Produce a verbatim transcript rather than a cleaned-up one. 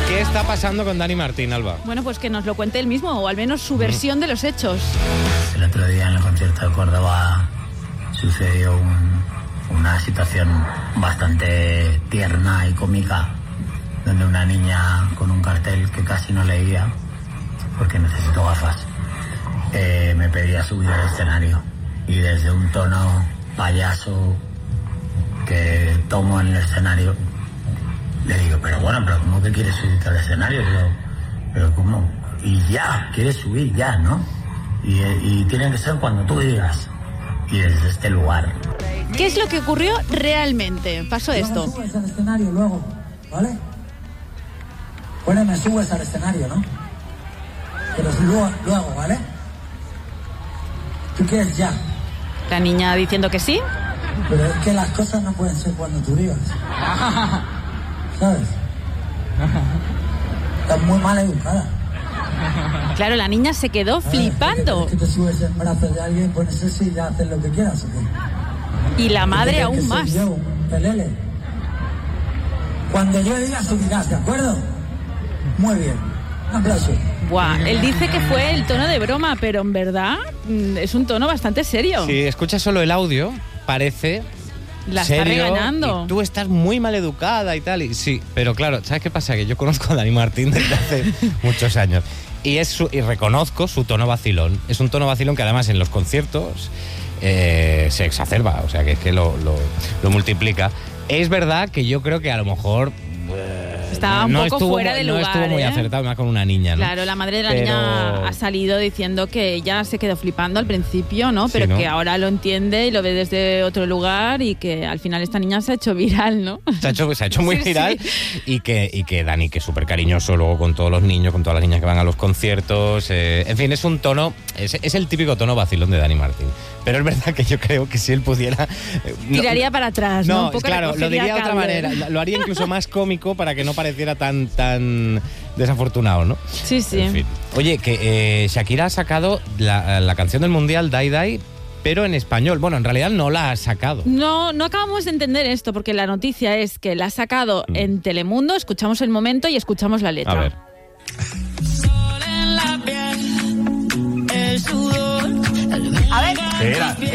¿Qué está pasando con Dani Martín, Alba? Bueno, pues que nos lo cuente él mismo, o al menos su versión de los hechos. El otro día en el concierto de Córdoba sucedió un, una situación bastante tierna y cómica, donde una niña con un cartel que casi no leía, porque necesito gafas, eh, me pedía subir al escenario. Y desde un tono payaso que tomo en el escenario, le digo, pero bueno, pero ¿cómo que quieres subirte al escenario? Digo, pero ¿cómo? Y ya, quieres subir ya, ¿no? Y, y tiene que ser cuando tú digas. Y desde este lugar. ¿Qué es lo que ocurrió realmente? Pasó esto. Luego me subes al escenario luego, ¿vale? Bueno, me subes al escenario, ¿no? Pero luego, luego, ¿vale? ¿Tú quieres ya? La niña diciendo que sí. Pero es que las cosas no pueden ser cuando tú digas. ¿Sabes? Estás muy mal educada. Claro, la niña se quedó flipando. Es que te subes en brazos de alguien, pones eso y ya haces lo que quieras, ¿o qué? Y la madre aún más. Yo, un pelele. Cuando yo diga subirás, ¿de acuerdo? Muy bien. Un aplauso. Buah, él dice que fue el tono de broma, pero en verdad es un tono bastante serio. Si escuchas solo el audio, parece La está serio, regañando. y tú estás muy mal educada y tal. Y sí, pero claro, ¿sabes qué pasa? Que yo conozco a Dani Martín desde hace muchos años. Y, es su, y reconozco su tono vacilón. Es un tono vacilón que además en los conciertos eh, se exacerba, o sea que es que lo, lo, lo multiplica. Es verdad que yo creo que a lo mejor estaba un no poco estuvo, fuera de no lugar, estuvo muy ¿eh? acertado, más con una niña, ¿no? Claro, la madre de la Pero... niña ha salido diciendo que ella se quedó flipando al principio, ¿no? Pero sí, ¿no? que ahora lo entiende y lo ve desde otro lugar y que al final esta niña se ha hecho viral, ¿no? Se ha hecho, se ha hecho muy Sí, viral sí. y que y que Dani, que es súper cariñoso luego con todos los niños, con todas las niñas que van a los conciertos. Eh, en fin, es un tono, es, es el típico tono vacilón de Dani Martín. Pero es verdad que yo creo que si él pudiera... Eh, no, Tiraría para atrás, ¿no? No, Un poco claro, lo recogería diría de otra cable. manera. Lo haría incluso más cómico para que no pareciera tan, tan desafortunado, ¿no? Sí, sí. En fin. Oye, que eh, Shakira ha sacado la, la canción del Mundial, Die Die, pero en español. Bueno, en realidad no la ha sacado. No, no acabamos de entender esto, porque la noticia es que la ha sacado Mm. en Telemundo, escuchamos el momento y escuchamos la letra. A ver. A ver. Espera,